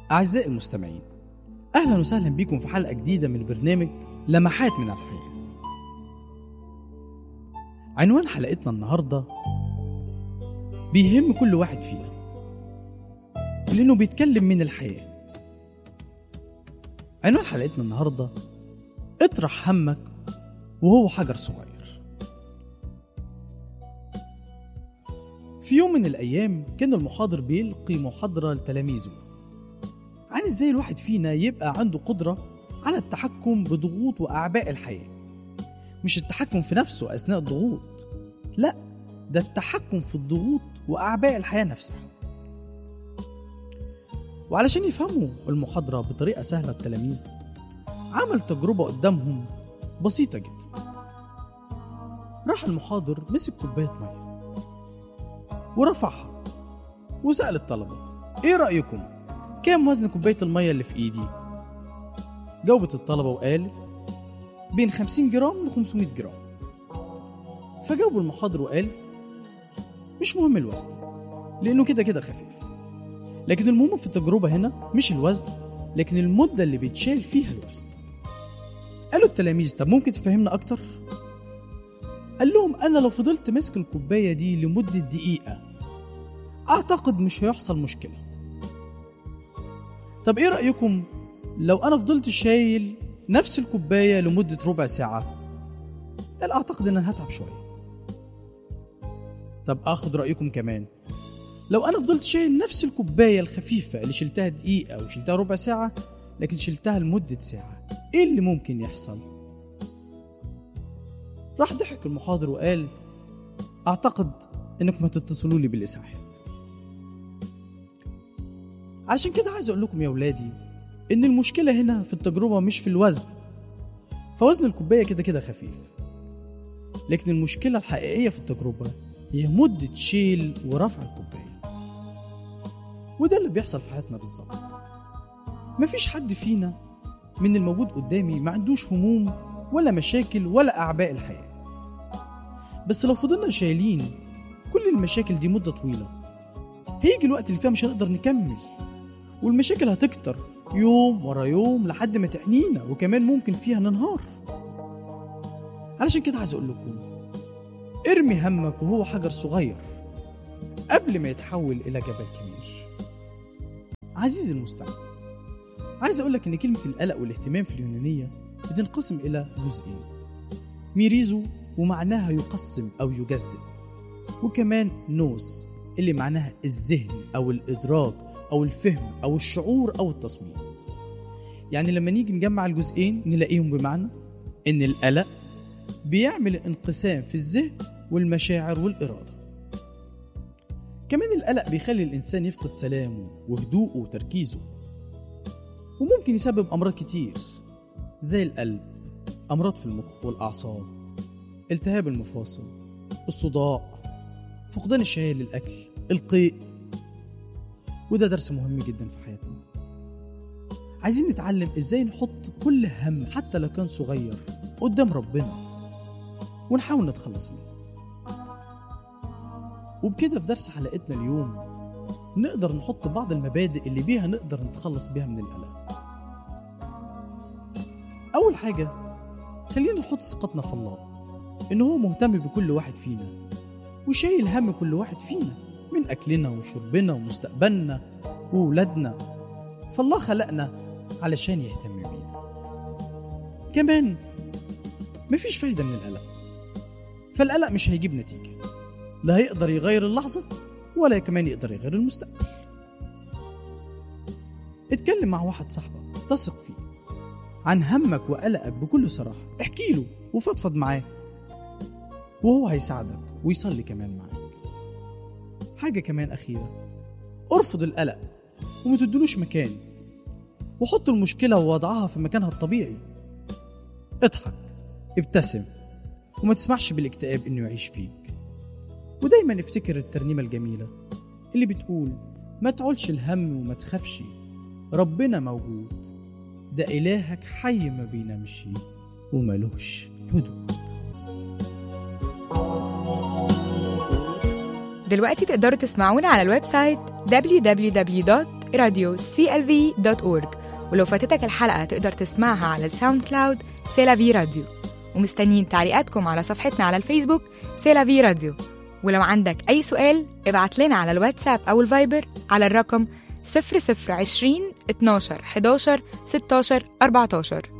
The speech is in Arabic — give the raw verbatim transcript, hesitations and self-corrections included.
أعزائي المستمعين، أهلا وسهلا بكم في حلقة جديدة من برنامج لمحات من الحياة. عنوان حلقتنا النهاردة بيهم كل واحد فينا لأنه بيتكلم من الحياة. عنوان حلقتنا النهاردة اطرح همك وهو حجر صغير. في يوم من الأيام كان المحاضر بيلقي محاضرة لتلاميذه عن ازاي الواحد فينا يبقى عنده قدرة على التحكم بضغوط وأعباء الحياة. مش التحكم في نفسه أثناء الضغوط، لا، ده التحكم في الضغوط وأعباء الحياة نفسها. وعلشان يفهموا المحاضرة بطريقة سهلة التلاميذ عمل تجربة قدامهم بسيطة جدا. راح المحاضر مسك كوباية مية ورفعها وسأل الطلبة: ايه رأيكم؟ كام وزن كوباية المية اللي في ايدي؟ جاوبت الطلبة وقال: بين خمسين جرام ل خمسمائة جرام. فجاوب المحاضر وقال: مش مهم الوزن لأنه كده كده خفيف، لكن المهم في التجربة هنا مش الوزن لكن المدة اللي بيتشال فيها الوزن. قالوا التلاميذ: طب ممكن تفهمنا أكتر؟ قال لهم: أنا لو فضلت ماسك الكوباية دي لمدة دقيقة أعتقد مش هيحصل مشكلة. طب إيه رأيكم لو أنا فضلت شايل نفس الكوباية لمدة ربع ساعة؟ قال: أعتقد أن أنا هتعب شوية. طب أخذ رأيكم كمان، لو أنا فضلت شايل نفس الكوباية الخفيفة اللي شلتها دقيقة وشلتها ربع ساعة لكن شلتها لمدة ساعة، إيه اللي ممكن يحصل؟ راح ضحك المحاضر وقال: أعتقد أنكم هتتصلوا لي بالإسعاف. عشان كده عايز أقول لكم يا ولادي إن المشكلة هنا في التجربة مش في الوزن، فوزن الكوباية كده كده خفيف، لكن المشكلة الحقيقية في التجربة هي مدة شيل ورفع الكوباية. وده اللي بيحصل في حياتنا بالظبط. مفيش حد فينا من الموجود قدامي ما عندوش هموم ولا مشاكل ولا أعباء الحياة، بس لو فضلنا شايلين كل المشاكل دي مدة طويلة هيجي الوقت اللي فيها مش هنقدر نكمل، والمشاكل هتكتر يوم ورا يوم لحد ما تعنينا، وكمان ممكن فيها ننهار. علشان كده عايز أقول لكم: ارمي همك وهو حجر صغير قبل ما يتحول إلى جبل كبير. عزيزي المستمع، عايز أقول لك إن كلمة القلق والاهتمام في اليونانية بتنقسم إلى جزئين: ميريزو ومعناها يقسم أو يجزئ، وكمان نوس اللي معناها الذهن أو الإدراك أو الفهم أو الشعور أو التصميم. يعني لما نيجي نجمع الجزئين نلاقيهم بمعنى إن القلق بيعمل انقسام في الذهن والمشاعر والإرادة. كمان القلق بيخلي الإنسان يفقد سلامه وهدوءه وتركيزه، وممكن يسبب أمراض كتير زي القلب، أمراض في المخ والأعصاب، التهاب المفاصل، الصداع، فقدان الشهية للأكل، القيء. وده درس مهم جدا في حياتنا. عايزين نتعلم إزاي نحط كل هم حتى لو كان صغير قدام ربنا ونحاول نتخلص منه. وبكده في درس حلقتنا اليوم نقدر نحط بعض المبادئ اللي بيها نقدر نتخلص بيها من القلق. أول حاجة، خلينا نحط ثقتنا في الله إنه هو مهتم بكل واحد فينا وشايل هم كل واحد فينا من أكلنا وشربنا ومستقبلنا وولادنا. فالله خلقنا علشان يهتم بينا. كمان مفيش فايدة من القلق، فالقلق مش هيجيب نتيجة، لا هيقدر يغير اللحظة ولا كمان يقدر يغير المستقبل. اتكلم مع واحد صاحبك تثق فيه عن همك وقلقك بكل صراحة، احكي له وفضفض معاه وهو هيساعدك ويصلي كمان معاك. حاجة كمان أخيرة، ارفض القلق ومتدلوش مكان، وحط المشكلة ووضعها في مكانها الطبيعي. اضحك، ابتسم، وما تسمحش بالاكتئاب إنه يعيش فيك. ودايما افتكر الترنيمة الجميلة اللي بتقول: ما تعولش الهم وما تخافش، ربنا موجود، ده إلهك حي ما بينامش ومالوش حدود. دلوقتي تقدروا تسمعونا على الويب سايت دبليو دبليو دبليو دوت راديو سي إل في دوت أورج. ولو فاتتك الحلقة تقدر تسمعها على الساوند كلاود سيلافي راديو. ومستنيين تعليقاتكم على صفحتنا على الفيسبوك سيلافي راديو. ولو عندك أي سؤال ابعت لنا على الواتساب أو الفايبر على الرقم صفر صفر عشرين اتناشر حداشر ستاشر أربعتاشر.